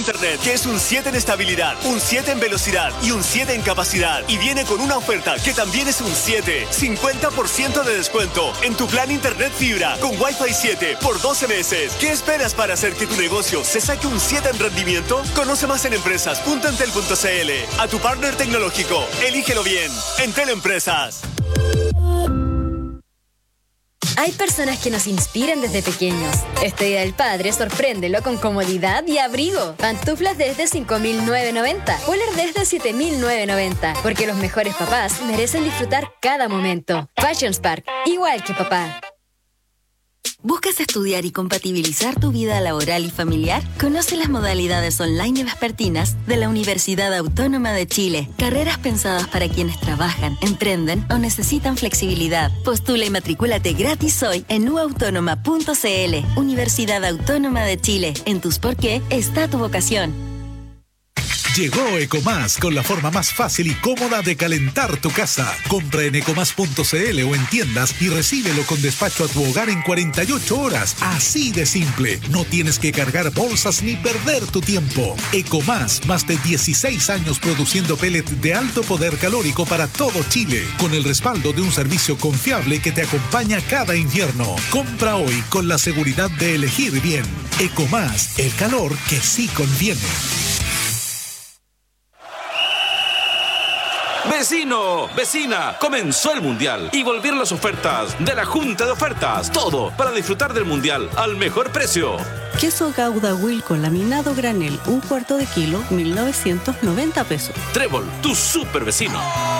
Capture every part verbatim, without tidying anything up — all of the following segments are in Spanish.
internet, que es un siete en estabilidad, un siete en velocidad y un siete en capacidad. Y viene con una oferta que también es un siete. cincuenta por ciento de descuento en tu plan internet fibra con Wi-Fi siete por doce meses. ¿Qué esperas para hacer que tu negocio se saque un siete en rendimiento? Conoce más en empresas punto entel punto cl. A tu partner tecnológico, elígelo bien. Entel Empresas. Hay personas que nos inspiran desde pequeños. Este Día del Padre, sorpréndelo con comodidad y abrigo. Pantuflas desde cinco mil novecientos noventa. Poler desde siete mil novecientos noventa. Porque los mejores papás merecen disfrutar cada momento. Fashion Spark, igual que papá. ¿Buscas estudiar y compatibilizar tu vida laboral y familiar? Conoce las modalidades online y vespertinas de la Universidad Autónoma de Chile. Carreras pensadas para quienes trabajan, emprenden o necesitan flexibilidad. Postula y matricúlate gratis hoy en u autónoma punto cl. Universidad Autónoma de Chile. En tus por qué está tu vocación. Llegó Ecomás con la forma más fácil y cómoda de calentar tu casa. Compra en ecomás punto cl o en tiendas y recíbelo con despacho a tu hogar en cuarenta y ocho horas. Así de simple. No tienes que cargar bolsas ni perder tu tiempo. Ecomás, más de dieciséis años produciendo pellets de alto poder calórico para todo Chile, con el respaldo de un servicio confiable que te acompaña cada invierno. Compra hoy con la seguridad de elegir bien. Ecomás, el calor que sí conviene. Vecino, vecina, comenzó el Mundial y volvieron las ofertas de la Junta de Ofertas. Todo para disfrutar del Mundial al mejor precio. Queso Gouda Will laminado granel, un cuarto de kilo, mil novecientos noventa pesos. Trébol, tu super vecino.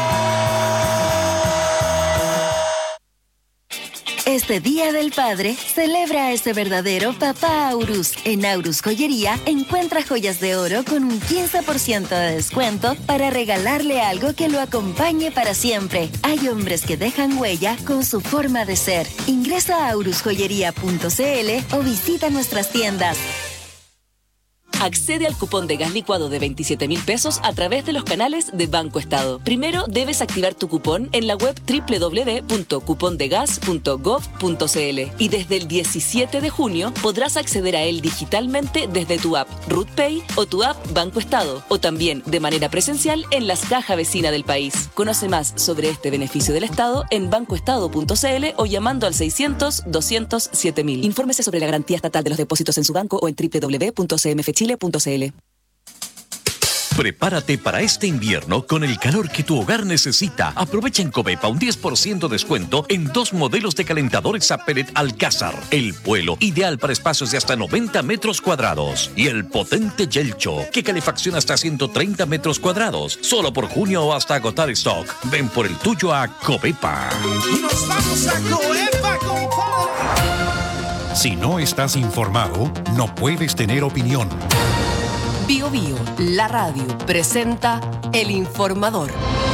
Este Día del Padre, celebra a ese verdadero papá Aurus. En Aurus Joyería, encuentra joyas de oro con un quince por ciento de descuento para regalarle algo que lo acompañe para siempre. Hay hombres que dejan huella con su forma de ser. Ingresa a aurus joyería punto cl o visita nuestras tiendas. Accede al cupón de gas licuado de veintisiete mil pesos a través de los canales de Banco Estado. Primero debes activar tu cupón en la web doble u doble u doble u punto cupondegas punto gov punto cl y desde el diecisiete de junio podrás acceder a él digitalmente desde tu app RootPay o tu app Banco Estado o también de manera presencial en las cajas vecinas del país. Conoce más sobre este beneficio del Estado en bancoestado punto cl o llamando al seiscientos, doscientos, siete mil. Infórmese sobre la garantía estatal de los depósitos en su banco o en doble u doble u doble u punto c m f chile punto c l. Prepárate para este invierno con el calor que tu hogar necesita. Aprovecha en Covepa un diez por ciento descuento en dos modelos de calentadores a pellet Alcázar. El Puelo, ideal para espacios de hasta noventa metros cuadrados. Y el potente Yelcho, que calefacciona hasta ciento treinta metros cuadrados. Solo por junio o hasta agotar stock. Ven por el tuyo a Covepa. ¡Nos vamos a Covepa, compadre! Si no estás informado, no puedes tener opinión. Bio Bio, la radio, presenta El Informador.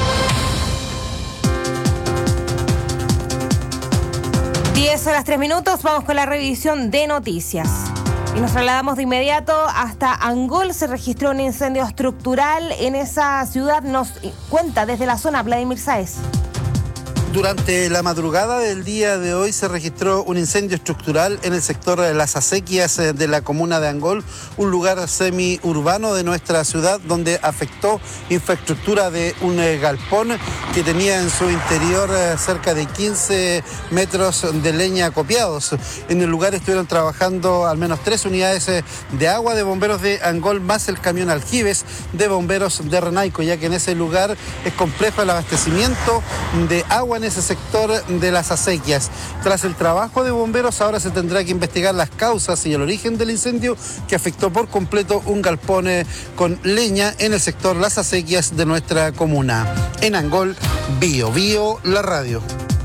diez horas tres minutos, vamos con la revisión de noticias. Y nos trasladamos de inmediato hasta Angol. Se registró un incendio estructural en esa ciudad. Nos cuenta desde la zona Vladimir Sáez. Durante la madrugada del día de hoy se registró un incendio estructural en el sector de Las Acequias de la comuna de Angol, un lugar semiurbano de nuestra ciudad donde afectó infraestructura de un galpón que tenía en su interior cerca de quince metros de leña acopiados. En el lugar estuvieron trabajando al menos tres unidades de agua de bomberos de Angol más el camión Aljibes de bomberos de Renaico, ya que en ese lugar es complejo el abastecimiento de agua en ese sector de Las Acequias. Tras el trabajo de bomberos, ahora se tendrá que investigar las causas y el origen del incendio que afectó por completo un galpón eh, con leña en el sector Las Acequias de nuestra comuna. En Angol, Bio Bio, la radio.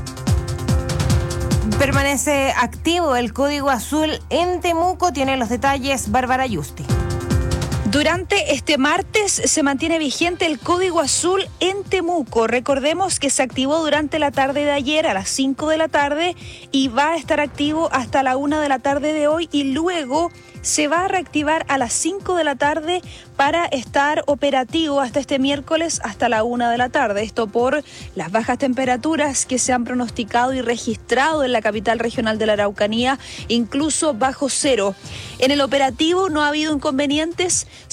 Permanece activo el código azul en Temuco. Tiene los detalles Bárbara Yusti. Durante este martes se mantiene vigente el código azul en Temuco. Recordemos que se activó durante la tarde de ayer a las cinco de la tarde y va a estar activo hasta la una de la tarde de hoy y luego se va a reactivar a las cinco de la tarde para estar operativo hasta este miércoles hasta la una de la tarde. Esto por las bajas temperaturas que se han pronosticado y registrado en la capital regional de la Araucanía, incluso bajo cero. En el operativo no ha habido inconvenientes.